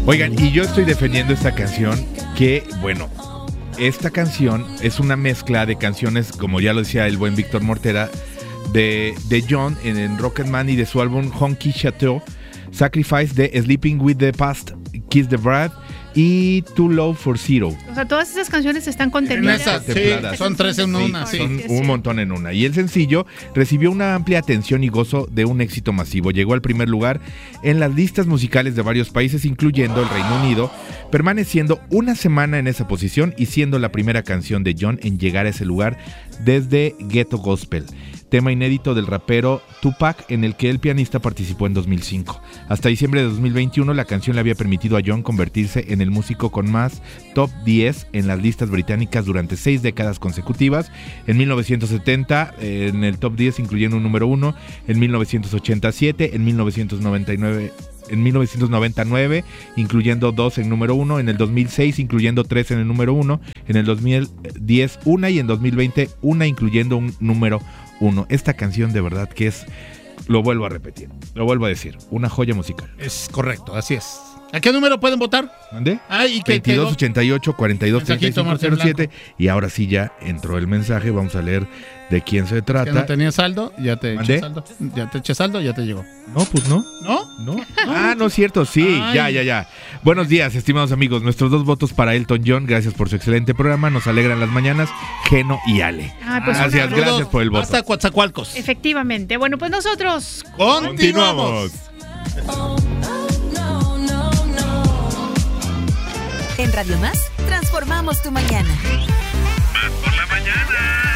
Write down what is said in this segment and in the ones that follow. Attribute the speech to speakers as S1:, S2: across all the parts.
S1: Oigan, y yo estoy defendiendo esta canción que, bueno, esta canción es una mezcla de canciones, como ya lo decía el buen Víctor Mortera, de John en Rocketman y de su álbum Honky Chateau, Sacrifice, de Sleeping with the Past, Kiss the Bride y Too Low for Zero.
S2: O sea, todas esas canciones están contenidas.
S3: Sí, son 3 en una. Sí.
S1: Son un montón en una. Y el sencillo recibió una amplia atención y gozo de un éxito masivo. Llegó al primer lugar en las listas musicales de varios países, incluyendo el Reino Unido, permaneciendo una semana en esa posición y siendo la primera canción de John en llegar a ese lugar desde Ghetto Gospel, tema inédito del rapero Tupac, en el que el pianista participó en 2005. Hasta diciembre de 2021, la canción le había permitido a John convertirse en el músico con más top 10 en las listas británicas durante 6 décadas consecutivas. En 1970, en el top 10, incluyendo un número 1, en 1987, en 1999... En 1999, incluyendo 2 en número 1, en el 2006, incluyendo 3 en el número 1, en el 2010, 1 y en 2020, 1, incluyendo un número 1. Esta canción de verdad que es, lo vuelvo a repetir, lo vuelvo a decir, una joya musical.
S3: Es correcto, así es. ¿A qué número pueden votar?
S1: ¿Mandé? 2288 42 35 07. Y ahora sí ya entró el mensaje, vamos a leer de quién se trata.
S3: ¿Que no tenía saldo? Ya te eché saldo. Ya te eché saldo, ya te llegó.
S1: No, pues no.
S3: ¿No?
S1: Ah, no es cierto, sí. Ay. Ya. Buenos días, estimados amigos. Nuestros 2 votos para Elton John. Gracias por su excelente programa. Nos alegran las mañanas. Geno y Ale.
S2: Pues
S1: gracias por el voto.
S3: Hasta Coatzacoalcos.
S2: Efectivamente. Bueno, pues nosotros
S3: continuamos.
S4: En Radio Más, transformamos tu mañana.
S5: Más por la mañana.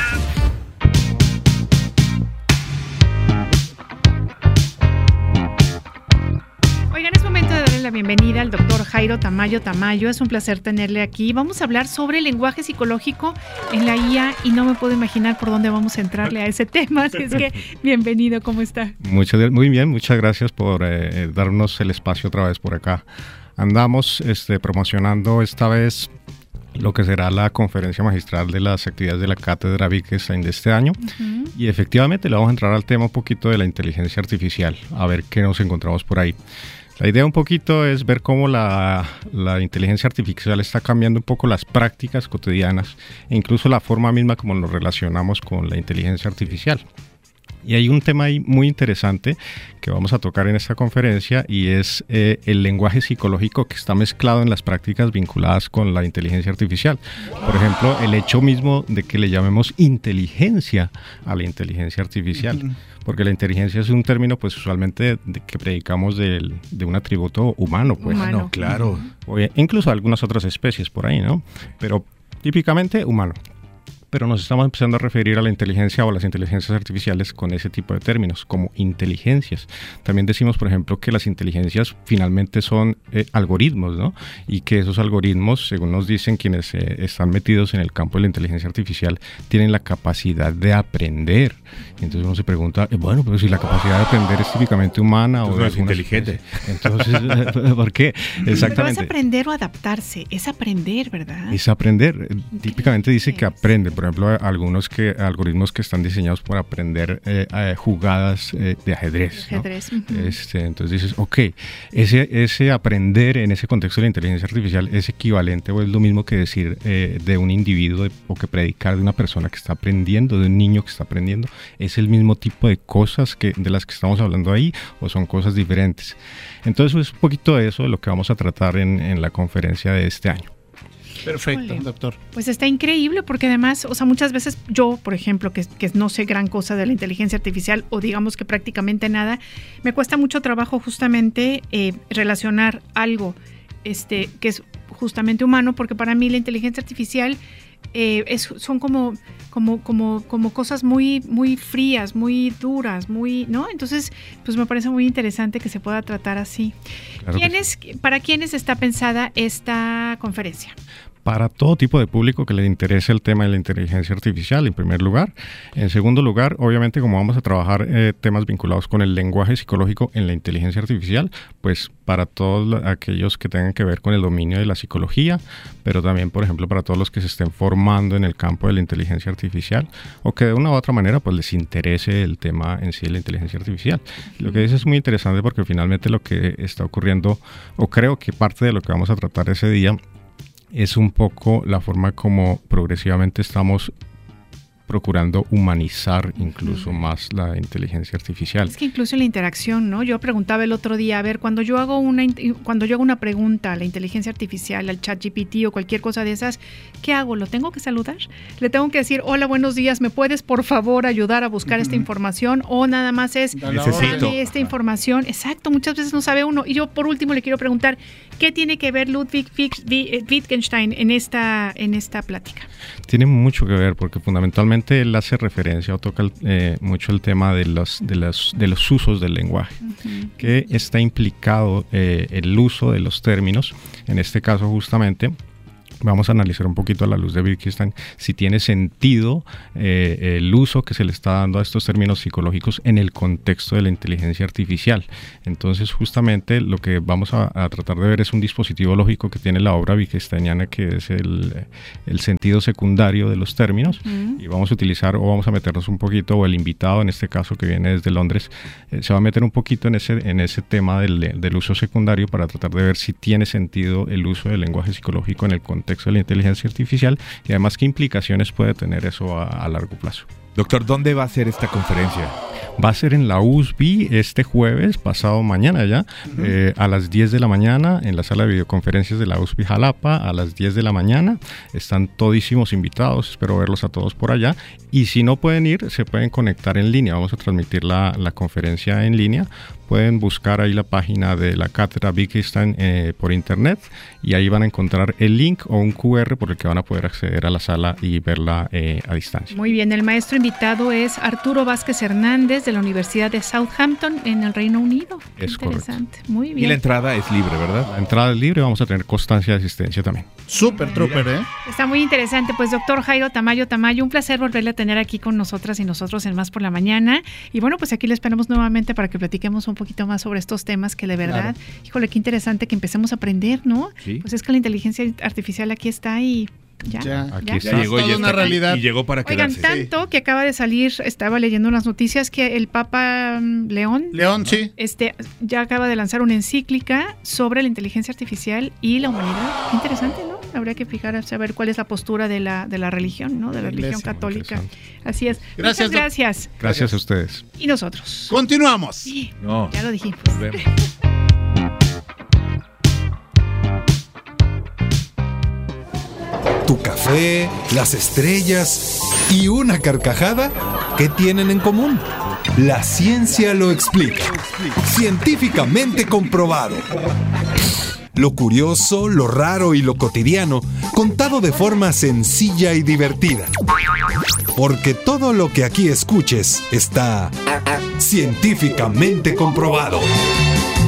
S2: Oigan, es momento de darle la bienvenida al doctor Jairo Tamayo. Es un placer tenerle aquí. Vamos a hablar sobre el lenguaje psicológico en la IA y no me puedo imaginar por dónde vamos a entrarle a ese tema. Así es que, bienvenido, ¿cómo está?
S6: Muy bien, muchas gracias por darnos el espacio otra vez por acá. Andamos promocionando esta vez lo que será la conferencia magistral de las actividades de la Cátedra Wittgenstein de este año. Uh-huh. Y efectivamente le vamos a entrar al tema un poquito de la inteligencia artificial, a ver qué nos encontramos por ahí. La idea un poquito es ver cómo la inteligencia artificial está cambiando un poco las prácticas cotidianas e incluso la forma misma como nos relacionamos con la inteligencia artificial. Y hay un tema ahí muy interesante que vamos a tocar en esta conferencia y es el lenguaje psicológico que está mezclado en las prácticas vinculadas con la inteligencia artificial. Por ejemplo, el hecho mismo de que le llamemos inteligencia a la inteligencia artificial. Uh-huh. Porque la inteligencia es un término pues usualmente que predicamos de un atributo humano. Pues.
S2: Humano.
S1: Claro.
S6: Incluso algunas otras especies por ahí, ¿no? Pero típicamente humano. Pero nos estamos empezando a referir a la inteligencia o a las inteligencias artificiales con ese tipo de términos, como inteligencias. También decimos, por ejemplo, que las inteligencias finalmente son algoritmos, ¿no? Y que esos algoritmos, según nos dicen quienes están metidos en el campo de la inteligencia artificial, tienen la capacidad de aprender. Y entonces uno se pregunta, bueno, pero si la capacidad de aprender es típicamente humana
S1: entonces
S6: o
S1: no es inteligente.
S6: Entonces, ¿por qué? Exactamente.
S2: No es aprender o adaptarse, es aprender, ¿verdad?
S6: Es aprender. Típicamente dice que aprende. Por ejemplo, algoritmos que están diseñados para aprender jugadas de ajedrez. ¿No?
S2: Uh-huh.
S6: Entonces dices, ok, ese aprender en ese contexto de la inteligencia artificial es equivalente o es lo mismo que decir de un individuo o que predicar de una persona que está aprendiendo, de un niño que está aprendiendo. ¿Es el mismo tipo de cosas de las que estamos hablando ahí o son cosas diferentes? Entonces es un poquito de eso de lo que vamos a tratar en la conferencia de este año.
S3: Perfecto, doctor.
S2: Pues está increíble porque además, o sea, muchas veces yo, por ejemplo, que no sé gran cosa de la inteligencia artificial o digamos que prácticamente nada, me cuesta mucho trabajo justamente relacionar algo que es justamente humano, porque para mí la inteligencia artificial son como cosas muy, muy frías, muy duras, ¿no? Entonces, pues me parece muy interesante que se pueda tratar así.
S6: Claro
S2: ¿Para quiénes está pensada esta conferencia?
S6: para todo tipo de público que le interese el tema de la inteligencia artificial, en primer lugar. En segundo lugar, obviamente, como vamos a trabajar temas vinculados con el lenguaje psicológico en la inteligencia artificial, pues para todos aquellos que tengan que ver con el dominio de la psicología, pero también, por ejemplo, para todos los que se estén formando en el campo de la inteligencia artificial o que de una u otra manera pues les interese el tema en sí de la inteligencia artificial. Lo que dice es muy interesante porque finalmente lo que está ocurriendo, o creo que parte de lo que vamos a tratar ese día, es un poco la forma como progresivamente estamos procurando humanizar incluso más la inteligencia artificial.
S2: Es que incluso en la interacción, ¿no? Yo preguntaba el otro día, a ver, cuando yo hago una pregunta a la inteligencia artificial, al ChatGPT o cualquier cosa de esas, ¿qué hago? ¿Lo tengo que saludar? ¿Le tengo que decir, hola, buenos días, ¿me puedes por favor ayudar a buscar esta información? O nada más es,
S1: necesito
S2: esta información. Exacto, muchas veces no sabe uno. Y yo por último le quiero preguntar, ¿qué tiene que ver Ludwig Wittgenstein en esta plática?
S6: Tiene mucho que ver porque fundamentalmente él hace referencia o toca mucho el tema de los usos del lenguaje, que está implicado el uso de los términos. En este caso justamente vamos a analizar un poquito a la luz de Wittgenstein si tiene sentido el uso que se le está dando a estos términos psicológicos en el contexto de la inteligencia artificial. Entonces justamente lo que vamos a tratar de ver es un dispositivo lógico que tiene la obra wittgensteiniana, que es el sentido secundario de los términos, y vamos a utilizar, o vamos a meternos un poquito, o el invitado en este caso que viene desde Londres se va a meter un poquito en ese tema del uso secundario para tratar de ver si tiene sentido el uso del lenguaje psicológico en el contexto de la inteligencia artificial y además qué implicaciones puede tener eso a largo plazo.
S1: Doctor, ¿dónde va a ser esta conferencia?
S6: Va a ser en la USB este jueves, pasado mañana ya, a las 10 de la mañana, en la sala de videoconferencias de la USB Jalapa, a las 10 de la mañana. Están todísimos invitados, espero verlos a todos por allá. Y si no pueden ir, se pueden conectar en línea. Vamos a transmitir la conferencia en línea. Pueden buscar ahí la página de la cátedra Wittgenstein por internet y ahí van a encontrar el link o un QR por el que van a poder acceder a la sala y verla a distancia.
S2: Muy bien, el maestro invitado es Arturo Vázquez Hernández de la Universidad de Southampton en el Reino Unido.
S6: Es
S2: interesante,
S6: correcto.
S2: Muy bien.
S1: Y la entrada es libre, ¿verdad?
S6: La entrada es libre, vamos a tener constancia de asistencia también.
S3: Súper trooper, ¿eh?
S2: Está muy interesante. Pues doctor Jairo Tamayo, un placer volverle a tener aquí con nosotras y nosotros en Más por la Mañana. Y bueno, pues aquí le esperamos nuevamente para que platiquemos un poquito más sobre estos temas que de verdad, híjole, qué interesante que empecemos a aprender, ¿no?
S1: Sí.
S2: Pues es que la inteligencia artificial aquí está y
S6: Aquí
S1: Ya
S6: está.
S1: llegó,
S3: una realidad.
S1: Y llegó para
S2: Oigan,
S1: quedarse.
S2: tanto que acaba de salir, estaba leyendo unas noticias que el Papa León,
S3: sí.
S2: ya acaba de lanzar una encíclica sobre la inteligencia artificial y la humanidad. Qué interesante, ¿no? Habría que fijar a saber cuál es la postura de la religión, ¿no? De la religión católica. Así es.
S3: Gracias,
S2: Muchas gracias.
S6: Gracias a ustedes.
S2: Y nosotros.
S3: Continuamos.
S2: Sí,
S1: No.
S2: ya lo dijimos.
S1: Nos vemos.
S7: Tu café, las estrellas y una carcajada, ¿qué tienen en común? La ciencia lo explica. Científicamente comprobado. Lo curioso, lo raro y lo cotidiano, contado de forma sencilla y divertida. Porque todo lo que aquí escuches está científicamente comprobado.